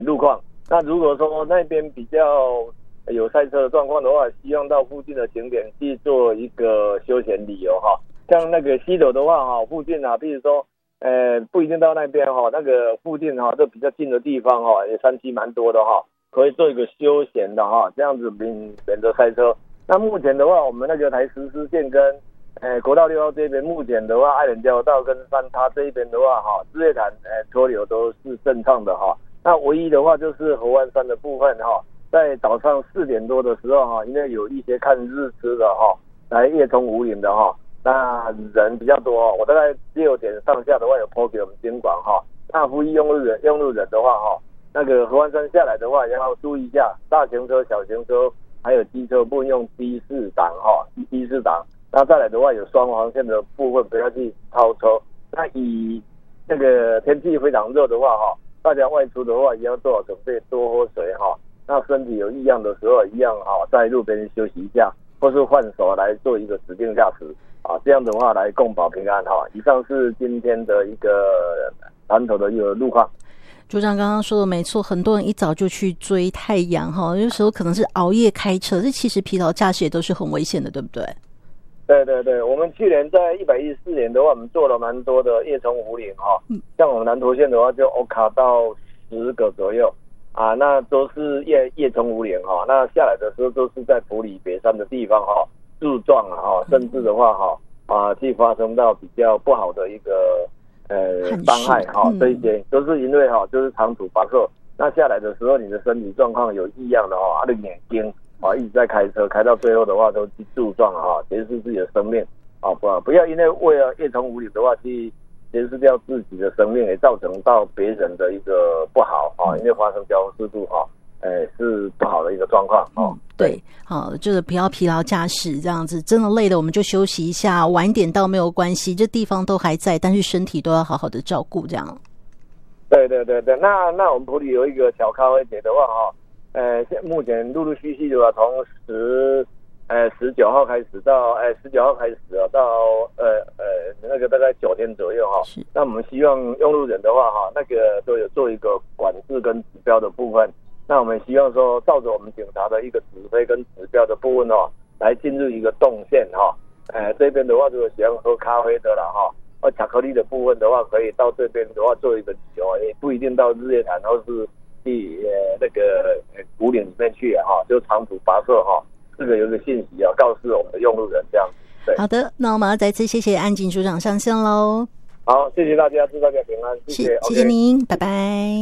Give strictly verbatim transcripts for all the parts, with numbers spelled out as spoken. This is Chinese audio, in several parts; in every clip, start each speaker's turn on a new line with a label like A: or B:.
A: 路况。那如果说那边比较有赛车的状况的话，希望到附近的景点去做一个休闲旅游哈。像那个溪头的话哈，附近啊，比如说呃不一定到那边哈，那个附近哈，这比较近的地方哈，也山区蛮多的哈，可以做一个休闲的哈，这样子免免得赛车。那目前的话，我们那个台十四线跟呃国道六号这边，目前的话，爱人交道跟三叉这一边的话哈，日月潭呃车流都是正常的哈。那唯一的话就是合欢山的部分哈，在早上四点多的时候哈，因为有一些看日出的哈，来夜冲五岭的哈。那人比较多，我大概六点上下的话有 po 给我们监管哈。那呼吁用路人用路人的话哈，那个合欢山下来的话要注意一下，大型车、小型车还有机车不用低四档哈，低四档。那再来的话有双黄线的部分不要去超车。那以那个天气非常热的话哈，大家外出的话也要做好准备，多喝水哈。那身体有异样的时候一样哈，在路边休息一下，或是换手来做一个指定驾驶。啊，这样的话来共保平安哈。以上是今天的一个南投的一个路况。
B: 组长刚刚说的没错，很多人一早就去追太阳哈，有时候可能是熬夜开车，这其实疲劳驾驶也都是很危险的，对不对？
A: 对对对，我们去年在一百一十四年的话，我们做了蛮多的夜冲五岭哈，嗯，像我们南投县的话就 O 卡到十个左右啊，那都是夜夜冲五岭哈，那下来的时候都是在埔里北山的地方哈。树撞啊哈，甚至的话哈啊，去发生到比较不好的一个呃伤害哈，这一些都是因为哈，就是长途跋涉，那下来的时候你的身体状况有异样的哈，啊，你眼睛啊一直在开车，开到最后的话都去树撞哈，结束自己的生命啊，不不要因为为了夜冲五岭的话去结束掉自己的生命，也造成到别人的一个不好啊，因为发生交通事故哈。哎，是不好的一个状况哦。
B: 对，好，就是不要疲劳驾驶，这样子真的累了我们就休息一下，晚一点到没有关系，这地方都还在，但是身体都要好好的照顾，这样。
A: 对对对对，那那我们埔里有一个小咖啡节的话哈，呃，目前陆陆续续的话，从十呃十九号开始到呃十九号开始啊，到呃呃那个大概九天左右哈。是。那我们希望用路人的话哈，那个都有做一个管制跟指标的部分。那我们希望说，照着我们警察的一个指挥跟指标的部分哦，来进入一个动线哈。呃，这边的话，如果喜欢喝咖啡的啦哈，或巧克力的部分的话，可以到这边的话做一个旅游，也不一定到日月潭或是去呃那个古岭里面去哈，就长途跋涉哈。这个有一个信息啊，告诉我们的用路人这样子。对，
B: 好的，那我们要再次谢谢安警组长上线喽。
A: 好，谢谢大家，祝大家平安，谢谢，
B: 谢谢您， okay. 拜拜。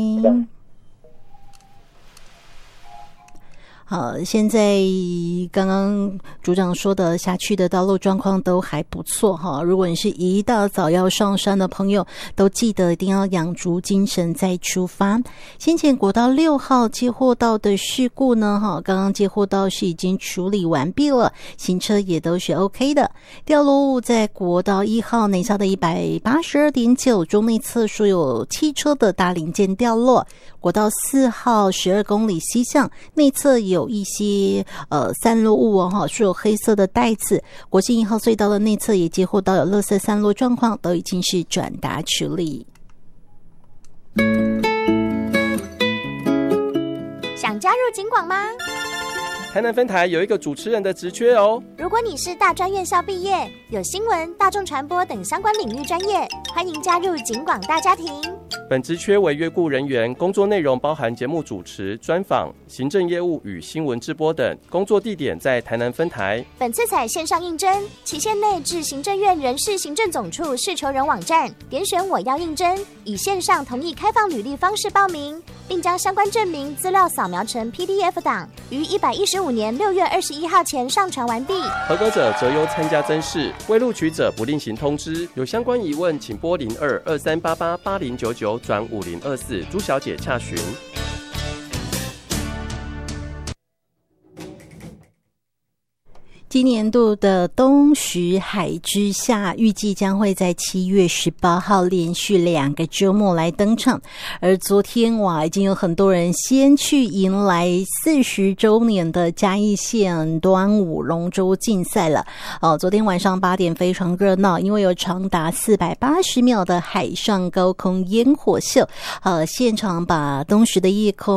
B: 好，现在刚刚组长说的辖区的道路状况都还不错哈。如果你是一大早要上山的朋友，都记得一定要养足精神再出发。先前国道六号接获到的事故呢，哈，刚刚接获到是已经处理完毕了，行车也都是 OK 的。掉落物在国道一号内侧的一百八十二点九中内侧说有汽车的大零件掉落。国道四号十二公里西向内侧有一些呃散落物哦，是有黑色的袋子。国信一号隧道的内侧也接获到有垃圾散落状况，都已经是转达处理。
C: 想加入警广吗？
D: 台南分台有一个主持人的职缺哦。
C: 如果你是大专院校毕业，有新闻、大众传播等相关领域专业，欢迎加入警广大家庭。
D: 本职缺为约雇人员，工作内容包含节目主持、专访、行政业务与新闻直播等。工作地点在台南分台。
C: 本次采线上应征，期限内至行政院人事行政总处事求人网站点选我要应征，以线上同意开放履历方式报名，并将相关证明资料扫描成 P D F 档，于一百一十五年六月二十一号前上传完毕。
D: 合格者择优参加甄试，未录取者不另行通知。有相关疑问，请拨零二二三八八八零九九转五零二四朱小姐洽询。
B: 今年度的东石海之夏预计将会在七月十八号连续两个周末来登场，而昨天哇，已经有很多人先去迎来四十周年的嘉义县端午龙舟竞赛了。哦，昨天晚上八点非常热闹，因为有长达四百八十秒的海上高空烟火秀，呃，现场把东石的夜空